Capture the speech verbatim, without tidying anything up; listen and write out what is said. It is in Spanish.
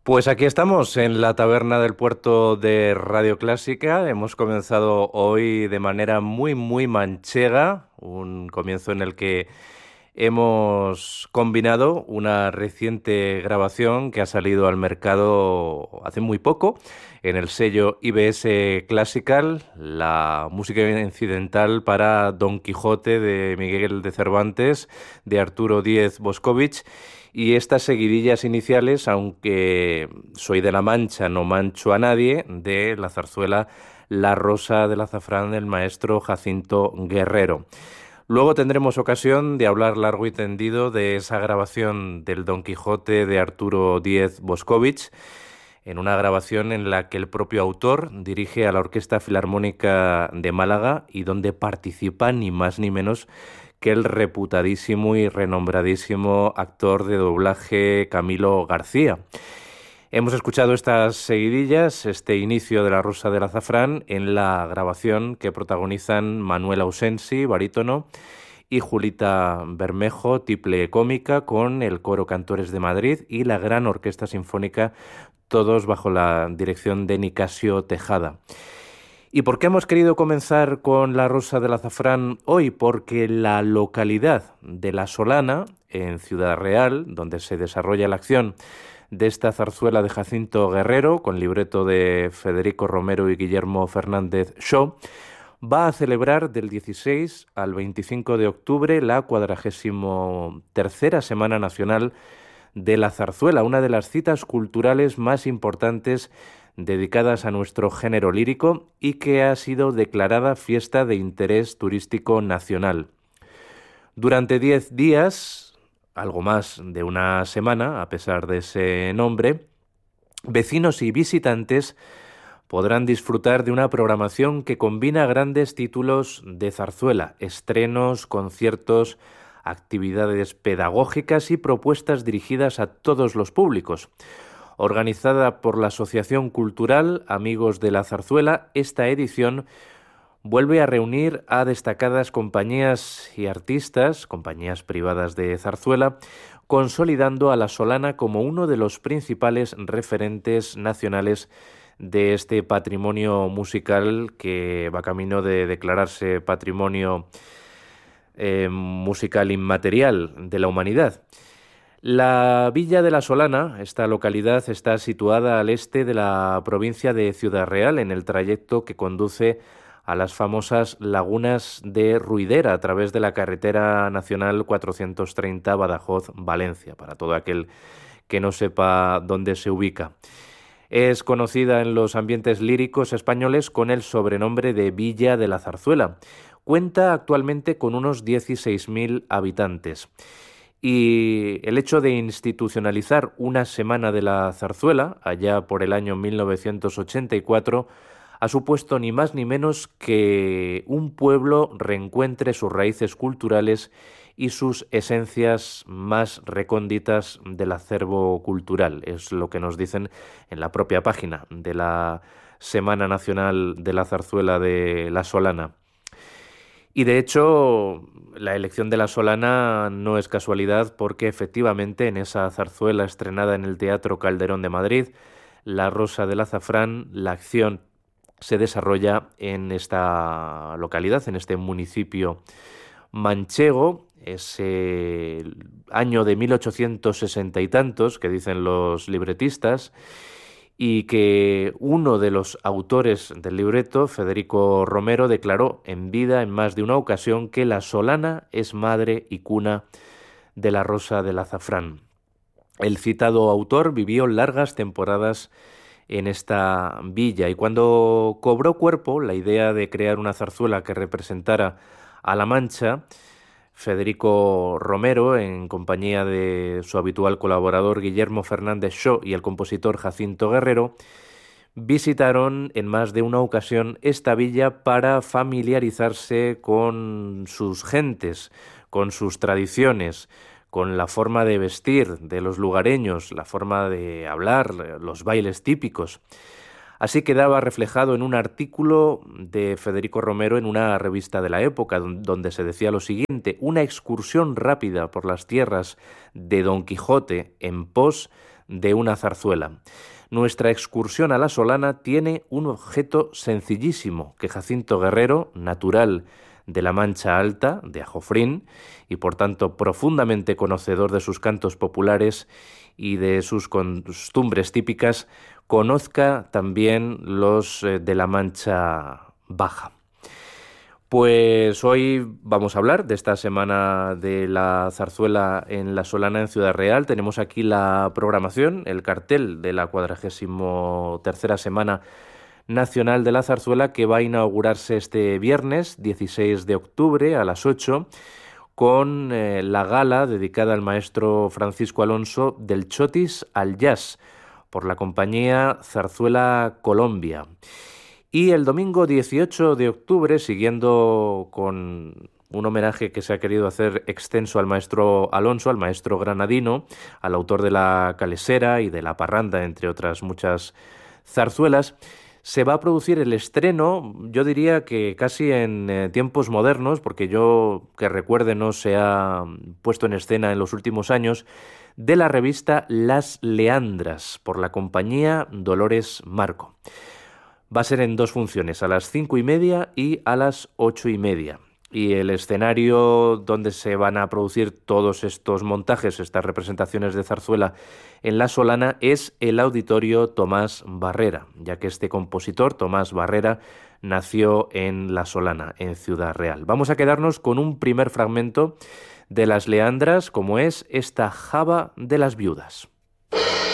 Pues aquí estamos en la taberna del puerto de Radio Clásica. Hemos comenzado hoy de manera muy, muy manchega, un comienzo en el que hemos combinado una reciente grabación que ha salido al mercado hace muy poco en el sello I B S Classical, la música incidental para Don Quijote de Miguel de Cervantes, de Arturo Díez Boscovich. Y estas seguidillas iniciales, aunque soy de La Mancha, no mancho a nadie, de la zarzuela La Rosa del Azafrán del maestro Jacinto Guerrero. Luego tendremos ocasión de hablar largo y tendido de esa grabación del Don Quijote de Arturo Díez Boscovich, en una grabación en la que el propio autor dirige a la Orquesta Filarmónica de Málaga y donde participa ni más ni menos que el reputadísimo y renombradísimo actor de doblaje Camilo García. Hemos escuchado estas seguidillas, este inicio de La Rosa del Azafrán, en la grabación que protagonizan Manuel Ausensi, barítono, y Julita Bermejo, tiple cómica, con el Coro Cantores de Madrid y la Gran Orquesta Sinfónica, todos bajo la dirección de Nicasio Tejada. ¿Y por qué hemos querido comenzar con La Rosa del Azafrán hoy? Porque la localidad de La Solana, en Ciudad Real, donde se desarrolla la acción de esta zarzuela de Jacinto Guerrero, con libreto de Federico Romero y Guillermo Fernández Shaw, va a celebrar del dieciséis al veinticinco de octubre la cuadragésimo tercera Semana Nacional de la Zarzuela, una de las citas culturales más importantes dedicadas a nuestro género lírico y que ha sido declarada fiesta de interés turístico nacional. Durante diez días, algo más de una semana, a pesar de ese nombre, vecinos y visitantes podrán disfrutar de una programación que combina grandes títulos de zarzuela, estrenos, conciertos, actividades pedagógicas y propuestas dirigidas a todos los públicos. Organizada por la Asociación Cultural Amigos de la Zarzuela, esta edición vuelve a reunir a destacadas compañías y artistas, compañías privadas de zarzuela, consolidando a La Solana como uno de los principales referentes nacionales de este patrimonio musical que va camino de declararse patrimonio eh, musical inmaterial de la humanidad. La Villa de La Solana, esta localidad, está situada al este de la provincia de Ciudad Real, en el trayecto que conduce a las famosas lagunas de Ruidera a través de la carretera nacional cuatrocientos treinta Badajoz-Valencia, para todo aquel que no sepa dónde se ubica. Es conocida en los ambientes líricos españoles con el sobrenombre de Villa de la Zarzuela. Cuenta actualmente con unos dieciséis mil habitantes. Y el hecho de institucionalizar una semana de la zarzuela, allá por el año mil novecientos ochenta y cuatro, ha supuesto ni más ni menos que un pueblo reencuentre sus raíces culturales y sus esencias más recónditas del acervo cultural. Es lo que nos dicen en la propia página de la Semana Nacional de la Zarzuela de La Solana. Y de hecho, la elección de La Solana no es casualidad porque efectivamente en esa zarzuela estrenada en el Teatro Calderón de Madrid, La Rosa del Azafrán, la acción se desarrolla en esta localidad, en este municipio manchego. Ese año de mil ochocientos sesenta y tantos, que dicen los libretistas, y que uno de los autores del libreto, Federico Romero, declaró en vida en más de una ocasión que La Solana es madre y cuna de La Rosa del Azafrán. El citado autor vivió largas temporadas en esta villa y cuando cobró cuerpo la idea de crear una zarzuela que representara a La Mancha, Federico Romero, en compañía de su habitual colaborador Guillermo Fernández Shaw y el compositor Jacinto Guerrero, visitaron en más de una ocasión esta villa para familiarizarse con sus gentes, con sus tradiciones, con la forma de vestir de los lugareños, la forma de hablar, los bailes típicos. Así quedaba reflejado en un artículo de Federico Romero en una revista de la época, donde se decía lo siguiente: una excursión rápida por las tierras de Don Quijote en pos de una zarzuela. Nuestra excursión a La Solana tiene un objeto sencillísimo que Jacinto Guerrero, natural de la Mancha Alta, de Ajofrín, y por tanto profundamente conocedor de sus cantos populares y de sus costumbres típicas, conozca también los eh, de la Mancha Baja. Pues hoy vamos a hablar de esta semana de la zarzuela en La Solana, en Ciudad Real. Tenemos aquí la programación, el cartel de la cuadragésimo tercera Semana Nacional de la Zarzuela, que va a inaugurarse este viernes dieciséis de octubre a las ocho, con eh, la gala dedicada al maestro Francisco Alonso, del chotis al jazz, por la compañía Zarzuela Colombia. Y el domingo dieciocho de octubre, siguiendo con un homenaje que se ha querido hacer extenso al maestro Alonso, al maestro granadino, al autor de La Calesera y de La Parranda, entre otras muchas zarzuelas, se va a producir el estreno, yo diría que casi en eh, tiempos modernos, porque yo que recuerde no se ha puesto en escena en los últimos años, de la revista Las Leandras, por la compañía Dolores Marco. Va a ser en dos funciones, a las cinco y media y a las ocho y media. Y el escenario donde se van a producir todos estos montajes, estas representaciones de zarzuela en La Solana, es el Auditorio Tomás Barrera, ya que este compositor, Tomás Barrera, nació en La Solana, en Ciudad Real. Vamos a quedarnos con un primer fragmento de Las Leandras, como es esta Java de las Viudas.